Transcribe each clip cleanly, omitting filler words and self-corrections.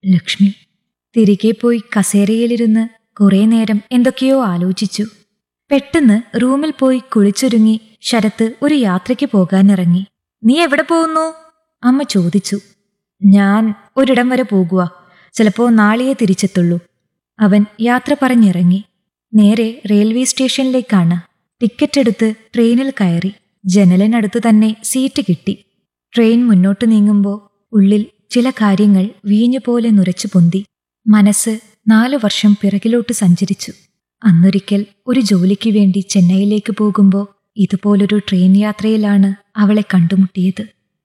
ലക്ഷ്മി തിരികെ പോയി കസേരയിലിരുന്ന് കുറേ നേരം എന്തൊക്കെയോ ആലോചിച്ചു. പെട്ടെന്ന് റൂമിൽ പോയി കുളിച്ചൊരുങ്ങി ശരത്ത് ഒരു യാത്രയ്ക്ക് പോകാനിറങ്ങി. നീ എവിടെ പോകുന്നു? അമ്മ ചോദിച്ചു. ഞാൻ ഒരിടം വരെ പോകുക, ചിലപ്പോ നാളെയേ തിരിച്ചെത്തുള്ളൂ. അവൻ യാത്ര പറഞ്ഞിറങ്ങി. നേരെ റെയിൽവേ സ്റ്റേഷനിലേക്കാണ്. ടിക്കറ്റ് എടുത്ത് ട്രെയിനിൽ കയറി. ജനലിനടുത്ത് തന്നെ സീറ്റ് കിട്ടി. ട്രെയിൻ മുന്നോട്ട് നീങ്ങുമ്പോൾ ഉള്ളിൽ ചില കാര്യങ്ങൾ വീഞ്ഞുപോലെ നുരച്ചു പൊന്തി. മനസ്സ് 4 വർഷം പിറകിലോട്ട് സഞ്ചരിച്ചു. അന്നൊരിക്കൽ ഒരു ജോലിക്ക് വേണ്ടി ചെന്നൈയിലേക്ക് പോകുമ്പോൾ ഇതുപോലൊരു ട്രെയിൻ യാത്രയിലാണ് അവളെ കണ്ടുമുട്ടിയത്.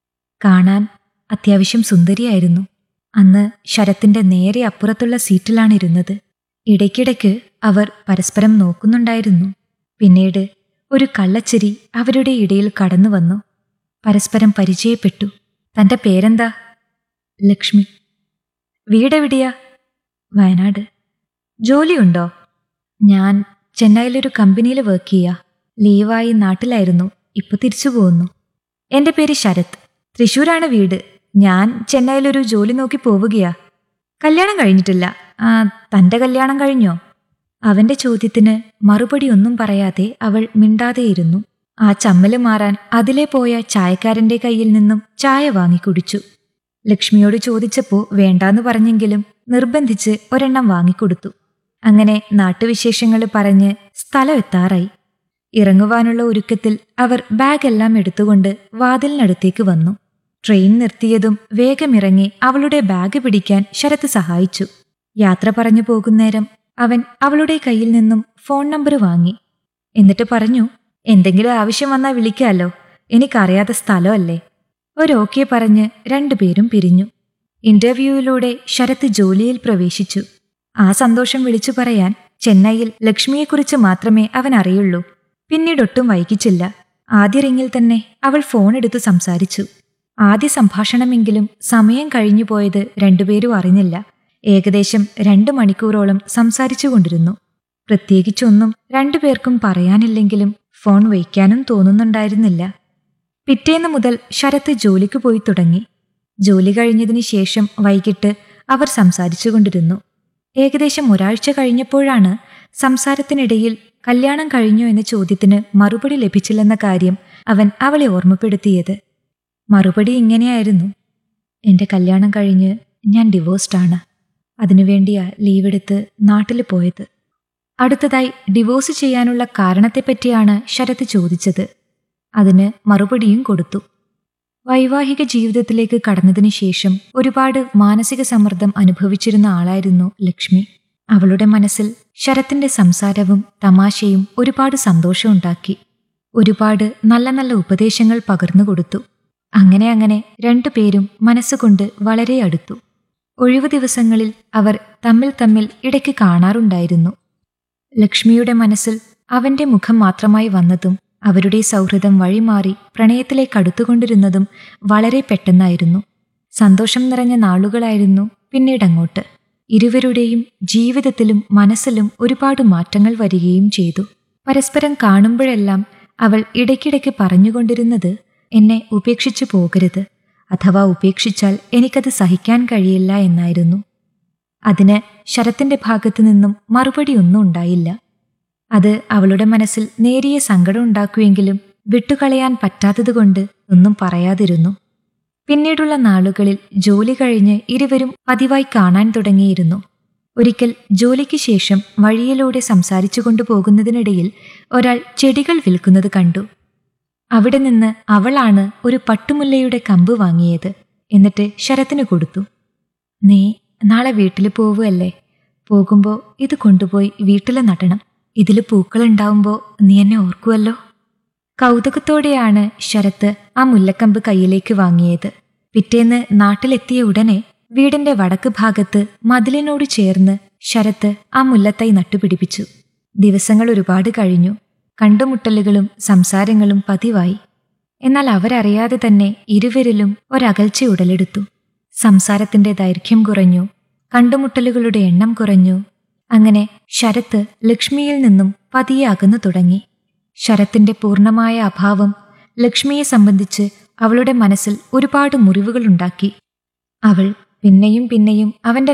കാണാൻ അത്യാവശ്യം സുന്ദരിയായിരുന്നു. അന്ന് ശരത്തിന്റെ നേരെ അപ്പുറത്തുള്ള സീറ്റിലാണിരുന്നത്. ഇടയ്ക്കിടയ്ക്ക് അവർ പരസ്പരം നോക്കുന്നുണ്ടായിരുന്നു. പിന്നീട് ഒരു കള്ളച്ചിരി അവരുടെ ഇടയിൽ കടന്നു വന്നു. പരസ്പരം പരിചയപ്പെട്ടു. തന്റെ പേരെന്താ? ലക്ഷ്മി. വീടെവിടെയാ? വയനാട്. ജോലിയുണ്ടോ? ഞാൻ ചെന്നൈയിലൊരു കമ്പനിയിൽ വർക്ക് ചെയ്യാ. ലീവായി നാട്ടിലായിരുന്നു, ഇപ്പൊ തിരിച്ചു പോകുന്നു. എന്റെ പേര് ശരത്. തൃശ്ശൂരാണ് വീട്. ഞാൻ ചെന്നൈയിലൊരു ജോലി നോക്കി പോവുകയാ. കല്യാണം കഴിഞ്ഞിട്ടില്ല. തന്റെ കല്യാണം കഴിഞ്ഞോ? അവന്റെ ചോദ്യത്തിന് മറുപടി ഒന്നും പറയാതെ അവൾ മിണ്ടാതെയിരുന്നു. ആ ചമ്മല് മാറാൻ അതിലെ പോയ ചായക്കാരന്റെ കയ്യിൽ നിന്നും ചായ വാങ്ങി കുടിച്ചു. ലക്ഷ്മിയോട് ചോദിച്ചപ്പോ വേണ്ടാന്ന് പറഞ്ഞെങ്കിലും നിർബന്ധിച്ച് ഒരെണ്ണം വാങ്ങിക്കൊടുത്തു. അങ്ങനെ നാട്ടുവിശേഷങ്ങൾ പറഞ്ഞ് സ്ഥലം എത്താറായി. ഇറങ്ങുവാനുള്ള ഒരുക്കത്തിൽ അവർ ബാഗെല്ലാം എടുത്തുകൊണ്ട് വാതിലിനടുത്തേക്ക് വന്നു. ട്രെയിൻ നിർത്തിയതും വേഗമിറങ്ങി അവളുടെ ബാഗ് പിടിക്കാൻ ശരത്ത് സഹായിച്ചു. യാത്ര പറഞ്ഞു പോകുന്നേരം അവൻ അവളുടെ കയ്യിൽ നിന്നും ഫോൺ നമ്പർ വാങ്ങി. എന്നിട്ട് പറഞ്ഞു, എന്തെങ്കിലും ആവശ്യം വന്നാൽ വിളിക്കാലോ, എനിക്കറിയാത്ത സ്ഥലമല്ലേ. ഒരോക്കെ പറഞ്ഞ് രണ്ടുപേരും പിരിഞ്ഞു. ഇന്റർവ്യൂവിലൂടെ ശരത്ത് ജോലിയിൽ പ്രവേശിച്ചു. ആ സന്തോഷം വിളിച്ചു പറയാൻ ചെന്നൈയിൽ ലക്ഷ്മിയെക്കുറിച്ച് മാത്രമേ അവൻ അറിയുള്ളൂ. പിന്നീടൊട്ടും വൈകിച്ചില്ല. ആദ്യ റിങ്ങിൽ തന്നെ അവൾ ഫോണെടുത്ത് സംസാരിച്ചു. ആദ്യ സംഭാഷണമെങ്കിലും സമയം കഴിഞ്ഞു പോയത് രണ്ടുപേരും അറിഞ്ഞില്ല. ഏകദേശം 2 മണിക്കൂറോളം സംസാരിച്ചു കൊണ്ടിരുന്നു. പ്രത്യേകിച്ചൊന്നും രണ്ടുപേർക്കും പറയാനില്ലെങ്കിലും ഫോൺ വയ്ക്കാനും തോന്നുന്നുണ്ടായിരുന്നില്ല. പിറ്റേന്ന് മുതൽ ശരത്ത് ജോലിക്ക് പോയി തുടങ്ങി. ജോലി കഴിഞ്ഞതിന് ശേഷം വൈകിട്ട് അവർ സംസാരിച്ചുകൊണ്ടിരുന്നു. ഏകദേശം ഒരാഴ്ച കഴിഞ്ഞപ്പോഴാണ് സംസാരത്തിനിടയിൽ കല്യാണം കഴിഞ്ഞോ എന്ന ചോദ്യത്തിന് മറുപടി ലഭിച്ചില്ലെന്ന കാര്യം അവൻ അവളെ ഓർമ്മപ്പെടുത്തിയത്. മറുപടി ഇങ്ങനെയായിരുന്നു: എന്റെ കല്യാണം കഴിഞ്ഞ് ഞാൻ ഡിവോഴ്സ്ഡാണ്. അതിനുവേണ്ടിയാ ലീവെടുത്ത് നാട്ടിൽ പോയത്. അടുത്തതായി ഡിവോഴ്സ് ചെയ്യാനുള്ള കാരണത്തെപ്പറ്റിയാണ് ശരത്ത് ചോദിച്ചത്. അതിന് മറുപടിയും കൊടുത്തു. വൈവാഹിക ജീവിതത്തിലേക്ക് കടന്നതിനു ശേഷം ഒരുപാട് മാനസിക സമ്മർദ്ദം അനുഭവിച്ചിരുന്ന ആളായിരുന്നു ലക്ഷ്മി. അവളുടെ മനസ്സിൽ ശരത്തിന്റെ സംസാരവും തമാശയും ഒരുപാട് സന്തോഷമുണ്ടാക്കി. ഒരുപാട് നല്ല നല്ല ഉപദേശങ്ങൾ പകർന്നുകൊടുത്തു. അങ്ങനെ രണ്ടുപേരും മനസ്സുകൊണ്ട് വളരെ അടുത്തു. ഒഴിവു ദിവസങ്ങളിൽ അവർ തമ്മിൽ ഇടയ്ക്ക് കാണാറുണ്ടായിരുന്നു. ലക്ഷ്മിയുടെ മനസ്സിൽ അവന്റെ മുഖം മാത്രമായി വന്നതും അവരുടെ സൗഹൃദം വഴിമാറി പ്രണയത്തിലേക്ക് അടുത്തുകൊണ്ടിരുന്നതും വളരെ പെട്ടെന്നായിരുന്നു. സന്തോഷം നിറഞ്ഞ നാളുകളായിരുന്നു പിന്നീടങ്ങോട്ട്. ഇരുവരുടെയും ജീവിതത്തിലും മനസ്സിലും ഒരുപാട് മാറ്റങ്ങൾ വരികയും ചെയ്തു. പരസ്പരം കാണുമ്പോഴെല്ലാം അവൾ ഇടയ്ക്കിടയ്ക്ക് പറഞ്ഞുകൊണ്ടിരുന്നത്, എന്നെ ഉപേക്ഷിച്ചു പോകരുത്, അഥവാ ഉപേക്ഷിച്ചാൽ എനിക്കത് സഹിക്കാൻ കഴിയില്ല എന്നായിരുന്നു. അതിന് ശരത്തിന്റെ ഭാഗത്തു നിന്നും മറുപടിയൊന്നും ഉണ്ടായില്ല. അത് അവളുടെ മനസ്സിൽ നേരിയ സങ്കടം ഉണ്ടാക്കുമെങ്കിലും വിട്ടുകളയാൻ പറ്റാത്തതുകൊണ്ട് ഒന്നും പറയാതിരുന്നു. പിന്നീടുള്ള നാളുകളിൽ ജോലി കഴിഞ്ഞ് ഇരുവരും പതിവായി കാണാൻ തുടങ്ങിയിരുന്നു. ഒരിക്കൽ ജോലിക്ക് ശേഷം വഴിയിലൂടെ സംസാരിച്ചു കൊണ്ടുപോകുന്നതിനിടയിൽ ഒരാൾ ചെടികൾ വിൽക്കുന്നത് കണ്ടു. അവിടെ നിന്ന് അവളാണ് ഒരു പട്ടുമുല്ലയുടെ കമ്പ് വാങ്ങിയത്. എന്നിട്ട് ശരത്തിന് കൊടുത്തു. നീ നാളെ വീട്ടിൽ പോവുകയല്ലേ? പോകുമ്പോൾ ഇത് കൊണ്ടുപോയി വീട്ടിൽ നടണം. ഇതിൽ പൂക്കളുണ്ടാവുമ്പോൾ നീ എന്നെ ഓർക്കുമല്ലോ. കൗതുകത്തോടെയാണ് ശരത്ത് ആ മുല്ലക്കമ്പ് കയ്യിലേക്ക് വാങ്ങിയത്. പിറ്റേന്ന് നാട്ടിലെത്തിയ ഉടനെ വീടിന്റെ വടക്ക് ഭാഗത്ത് മതിലിനോട് ചേർന്ന് ശരത്ത് ആ മുല്ലത്തൈ നട്ടുപിടിപ്പിച്ചു. ദിവസങ്ങൾ ഒരുപാട് കഴിഞ്ഞു. കണ്ടുമുട്ടലുകളും സംസാരങ്ങളും പതിവായി. എന്നാൽ അവരറിയാതെ തന്നെ ഇരുവരിലും ഒരകൽച്ച ഉടലെടുത്തു. സംസാരത്തിന്റെ ദൈർഘ്യം കുറഞ്ഞു. കണ്ടുമുട്ടലുകളുടെ എണ്ണം കുറഞ്ഞു. അങ്ങനെ ശരത്ത് ലക്ഷ്മിയിൽ നിന്നും പതിയെ അകന്നു തുടങ്ങി. ശരത്തിന്റെ പൂർണ്ണമായ അഭാവം ലക്ഷ്മിയെ സംബന്ധിച്ച് അവളുടെ മനസ്സിൽ ഒരുപാട് മുറിവുകളുണ്ടാക്കി. അവൾ പിന്നെയും അവന്റെ